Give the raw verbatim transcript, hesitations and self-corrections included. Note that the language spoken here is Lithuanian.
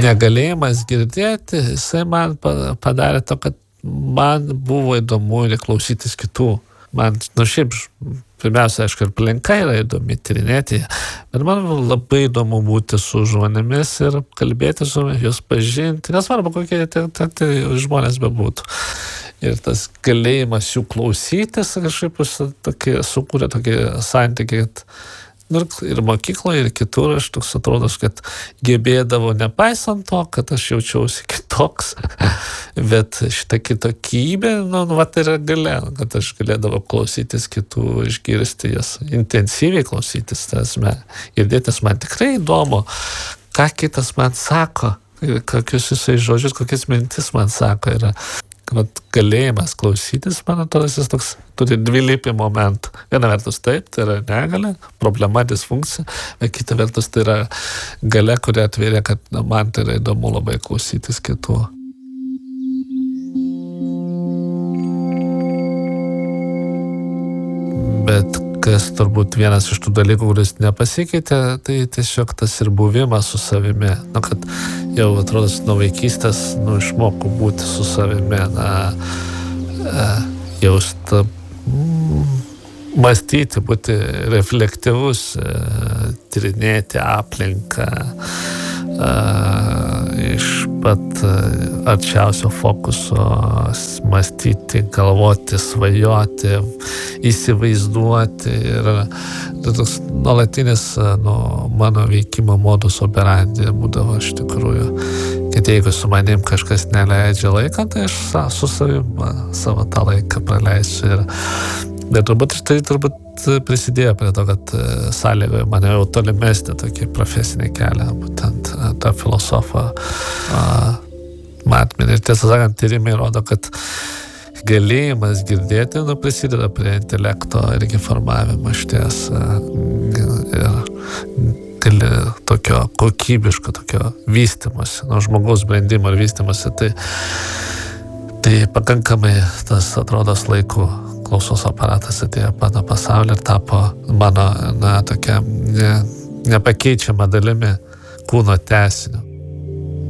negalėjimas girdėti, jisai man padarė to, kad man buvo įdomu ir klausytis kitų. Man, nu šiaip, pirmiausia, aišku, ir aplinka yra įdomi, tyrinėti, bet man labai įdomu būti su žmonėmis ir kalbėti su juos, pažinti, nesvarbu, kokie tai, tai, tai žmonės bebūtų. Ir tas galėjimas jų klausytis kažkaip tokį, sukūrė tokį santykį, kad ir mokykloje, ir kitur aš toks atrodo, kad gebėdavau, nepaisant to, kad aš jaučiausi kitoks, bet šitą kitokybę, nu, nu, va, tai yra galia, kad aš galėdavau klausytis kitų, išgirsti jas, intensyviai klausytis, tas man, girdėtis man tikrai įdomu, ką kitas man sako, kokius jisai žodžius, kokias mintis man sako, yra. Vat galėjimas klausytis, man atrodo, jis toks turi dvilypį momentą. Viena vertus taip, tai yra negalia, problema, disfunkcija, bet kita vertus tai yra galia, kuri atvėrė, kad na, man tai yra įdomu labai klausytis kitų. Bet kas turbūt vienas iš tų dalykų, kuris nepasikeitė, tai tiesiog tas ir buvimas su savimi. Nu, kad jau atrodo, nuo vaikystės, nu, išmokau būti su savimi, na, jausti, mm, mąstyti, būti reflektyvus, tyrinėti aplinką, iš pat arčiausio fokuso mąstyti, galvoti, svajoti, įsivaizduoti. Ir toks nuolatinis nu, mano veikimo modus operandi būdavo iš tikrųjų, kad jeigu su manim kažkas neleidžia laiką, tai aš su savim savo tą laiką praleisiu. Ir bet turbūt tai turbūt prisidėjo prie to, kad sąlygojo mane jau tolimesnį tokį profesinį kelią, būtent tą filosofą matmenį. Ir tiesą sakant, tyrimai rodo, kad galėjimas girdėti nu, prisideda prie intelekto irgi formavimo šties ir tokio kokybiško, tokio vystymosi, nu, žmogaus brendimo ir vystymosi. Tai, tai pakankamai tas atrodos laikų klausos aparatas atėjo mano pasaulį ir tapo mano, na, tokia ne, nepakeičiama dalimi kūno tęsiniu.